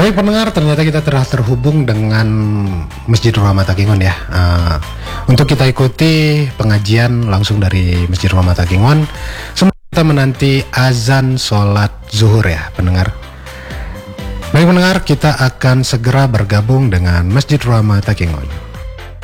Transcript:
Baik pendengar, ternyata kita telah terhubung dengan Masjid Rahmat Takingon ya. Untuk kita ikuti pengajian langsung dari Masjid Rahmat Takingon. Semua kita menanti azan sholat zuhur ya pendengar. Baik pendengar, kita akan segera bergabung dengan Masjid Rahmat Takingon.